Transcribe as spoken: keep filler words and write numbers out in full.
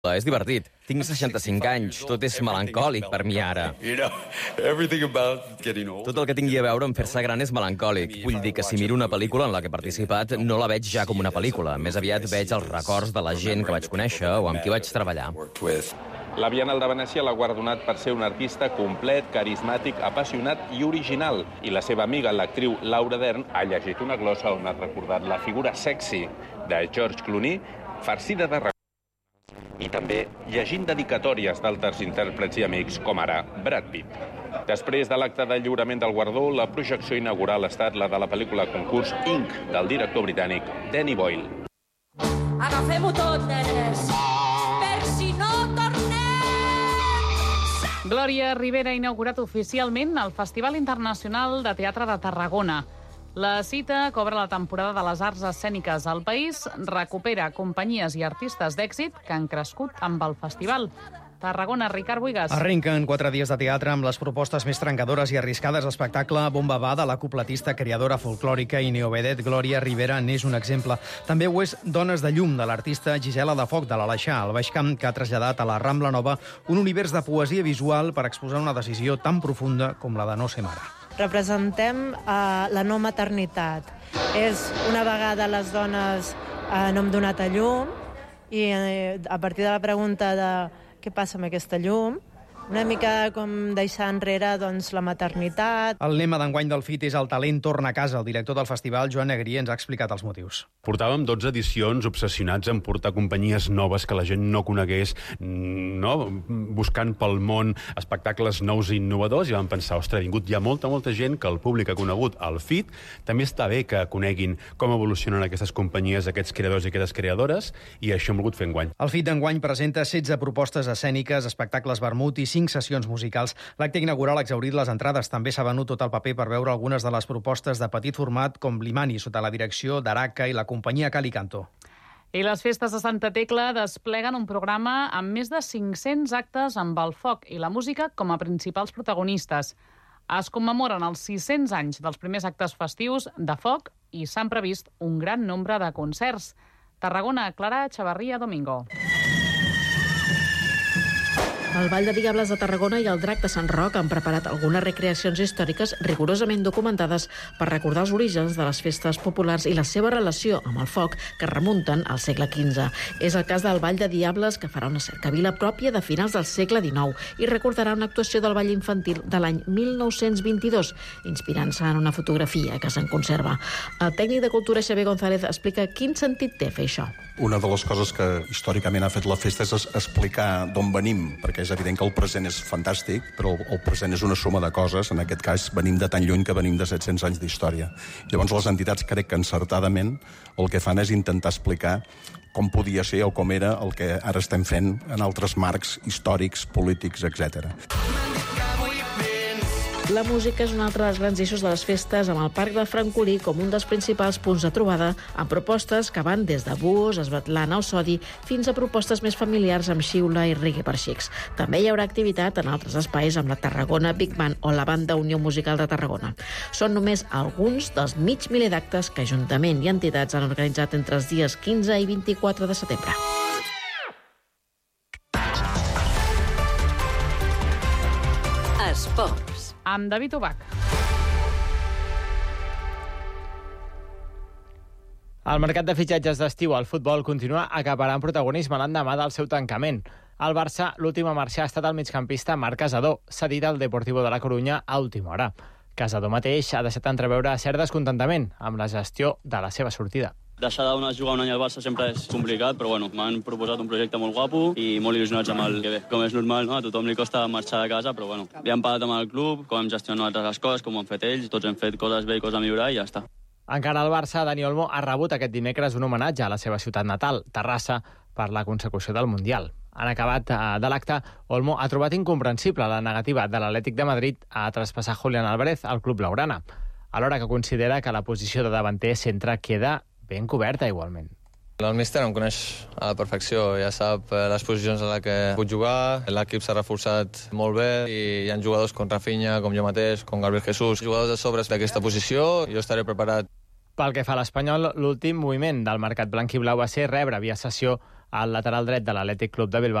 És divertit. Tinc seixanta-cinc anys, tot és melancòlic per mi ara. Tot el que tingui a veure amb fer-se gran és melancòlic. Vull dir que si miro una pel·lícula en la que he participat, no la veig ja com una pel·lícula. Més aviat veig els records de la gent que vaig conèixer o amb qui vaig treballar. La Bienal de Venècia l'ha guardonat per ser un artista complet, carismàtic, apassionat i original. I la seva amiga, l'actriu Laura Dern, ha llegit una glossa on ha recordat la figura sexy de George Clooney, farcida de records. I també llegint dedicatòries d'altres intèrprets i amics, com ara Brad Pitt. Després de l'acte de lliurament del guardó, la projecció inaugural ha estat la de la pel·lícula concurs Ink, del director britànic Danny Boyle. Agafem-ho tot, nenes, per si no tornem! Glòria Rivera ha inaugurat oficialment el Festival Internacional de Teatre de Tarragona. La cita, que obre la temporada de les arts escèniques al país, recupera companyies i artistes d'èxit que han crescut amb el festival. Tarragona, Ricard Buigas. Arrenquen quatre dies de teatre amb les propostes més trencadores i arriscades. L'espectacle Bomba Va de la cupletista, creadora folclòrica i neovedet Glòria Rivera n'és un exemple. També ho és Dones de llum, de l'artista Gisela de Foc, de l'Aleixar, al Baix Camp, que ha traslladat a la Rambla Nova un univers de poesia visual per exposar una decisió tan profunda com la de no ser mare. Representem uh, la no maternitat. És una vegada les dones uh, no hem donat a llum i uh, a partir de la pregunta de què passa amb aquesta llum, una mica com deixar enrere doncs, la maternitat. El lema d'enguany del F I T és el talent torna a casa. El director del festival, Joan Negrí, ens ha explicat els motius. Portàvem dotze edicions obsessionats en portar companyies noves que la gent no conegués, no? Buscant pel món espectacles nous i innovadors, i vam pensar, ostres, ha vingut ja molta, molta gent que el públic ha conegut al F I T. També està bé que coneguin com evolucionen aquestes companyies, aquests creadors i aquestes creadores, i això hem volgut fer enguany. El F I T d'enguany presenta setze propostes escèniques, espectacles vermut i cinc sessions musicals. L'acte inaugural ha exhaurit les entrades. També s'ha venut tot el paper per veure algunes de les propostes de petit format com Limani, sota la direcció d'Araca i la companyia Calicanto. I les festes de Santa Tecla despleguen un programa amb més de cinc-cents actes amb el foc i la música com a principals protagonistes. Es commemoren els sis-cents anys dels primers actes festius de foc i s'han previst un gran nombre de concerts. Tarragona, Clara Chavarría Domingo. El Ball de Diables de Tarragona i el Drac de Sant Roc han preparat algunes recreacions històriques rigorosament documentades per recordar els orígens de les festes populars i la seva relació amb el foc que remunten al segle quinze. És el cas del Ball de Diables, que farà una cercavila pròpia de finals del segle dinou i recordarà una actuació del ball infantil de l'any mil nou-cents vint-i-dos, inspirant-se en una fotografia que se'n conserva. El tècnic de cultura Xavier González explica quin sentit té fer això. Una de les coses que històricament ha fet la festa és explicar d'on venim, perquè és evident que el present és fantàstic, però el present és una suma de coses. En aquest cas, venim de tan lluny que venim de set-cents anys d'història. Llavors, les entitats, crec que encertadament, el que fan és intentar explicar com podia ser o com era el que ara estem fent en altres marcs històrics, polítics, etcètera. La música és un altre dels grans eixos de les festes, amb el Parc del Francolí com un dels principals punts de trobada, amb propostes que van des de buos, esbatlant al sodi, fins a propostes més familiars amb xiula i reggae per xics. També hi haurà activitat en altres espais amb la Tarragona Big Band o la Banda Unió Musical de Tarragona. Són només alguns dels mig miler d'actes que Ajuntament i entitats han organitzat entre els dies quinze i vint-i-quatre de setembre. Esports. Amb David Ubach. El mercat de fitxatges d'estiu al futbol continua acaparant protagonisme l'endemà del seu tancament. Al Barça, l'últim a marxar ha estat el migcampista Marc Casadó, cedit al Deportivo de la Corunya a última hora. Casadó mateix ha deixat entreveure cert descontentament amb la gestió de la seva sortida. Deixar de jugar un any al Barça sempre és complicat, però bueno, m'han proposat un projecte molt guapo i molt il·lusionats amb el que ve. Com és normal, no? A tothom li costa marxar de casa, però bueno, ja hem parlat amb el club, com hem gestionat les coses, com ho han fet ells, tots hem fet coses bé i coses a millorar i ja està. Encara al Barça, Dani Olmo ha rebut aquest dimecres un homenatge a la seva ciutat natal, Terrassa, per la consecució del Mundial. En acabat de l'acte, Olmo ha trobat incomprensible la negativa de l'Atlètic de Madrid a traspassar Julián Álvarez al club blaugrana, alhora que considera que la posició de davanter centre queda ben coberta igualment. El míster em coneix a la perfecció, ja sap les posicions en les que puc jugar, l'equip s'ha reforçat molt bé i hi ha jugadors com Rafinha, com jo mateix, com Gabriel Jesús, jugadors de sobres d'aquesta posició, jo estaré preparat. Pel que fa a l'Espanyol, l'últim moviment del mercat blanc i blau va ser rebre via sessió el lateral dret de l'Atlètic Club de Bilbao